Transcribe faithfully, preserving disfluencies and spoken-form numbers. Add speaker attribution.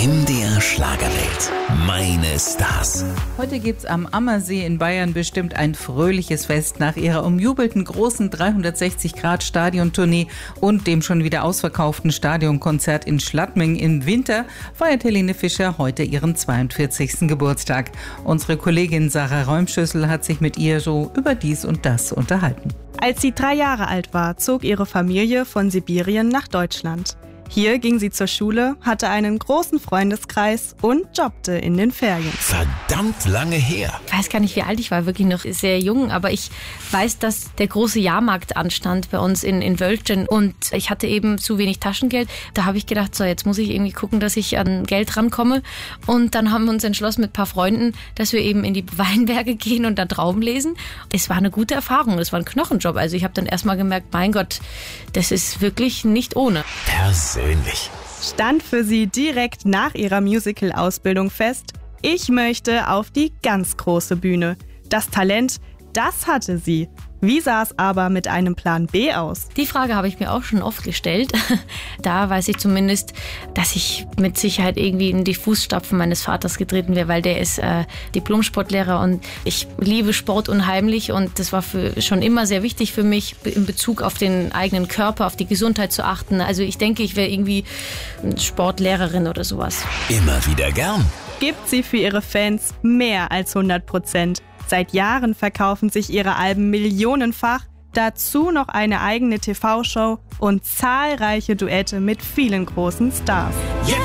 Speaker 1: M D R Schlagerwelt. Meine Stars.
Speaker 2: Heute gibt's am Ammersee in Bayern bestimmt ein fröhliches Fest. Nach ihrer umjubelten großen dreihundertsechzig Grad Stadiontournee und dem schon wieder ausverkauften Stadionkonzert in Schladming im Winter feiert Helene Fischer heute ihren zweiundvierzigsten Geburtstag. Unsere Kollegin Sarah Räumschüssel hat sich mit ihr so über dies und das unterhalten.
Speaker 3: Als sie drei Jahre alt war, zog ihre Familie von Sibirien nach Deutschland. Hier ging sie zur Schule, hatte einen großen Freundeskreis und jobbte in den Ferien.
Speaker 1: Verdammt lange her.
Speaker 4: Ich weiß gar nicht, wie alt ich war, wirklich noch sehr jung, aber ich weiß, dass der große Jahrmarkt anstand bei uns in, in Wölkchen und ich hatte eben zu wenig Taschengeld. Da habe ich gedacht, so jetzt muss ich irgendwie gucken, dass ich an Geld rankomme, und dann haben wir uns entschlossen mit ein paar Freunden, dass wir eben in die Weinberge gehen und da Trauben lesen. Es war eine gute Erfahrung, es war ein Knochenjob, also ich habe dann erstmal gemerkt, mein Gott, das ist wirklich nicht ohne.
Speaker 1: Persönlich.
Speaker 3: Stand für sie direkt nach ihrer Musical-Ausbildung fest: Ich möchte auf die ganz große Bühne. Das Talent, das hatte sie. Wie sah es aber mit einem Plan B aus?
Speaker 4: Die Frage habe ich mir auch schon oft gestellt. Da weiß ich zumindest, dass ich mit Sicherheit irgendwie in die Fußstapfen meines Vaters getreten wäre, weil der ist äh, Diplom-Sportlehrer und ich liebe Sport unheimlich, und das war für, schon immer sehr wichtig für mich, in Bezug auf den eigenen Körper, auf die Gesundheit zu achten. Also ich denke, ich wäre irgendwie Sportlehrerin oder sowas.
Speaker 1: Immer wieder gern.
Speaker 3: Gibt sie für ihre Fans mehr als hundert Prozent. Seit Jahren verkaufen sich ihre Alben millionenfach, dazu noch eine eigene T V-Show und zahlreiche Duette mit vielen großen Stars.
Speaker 1: Jetzt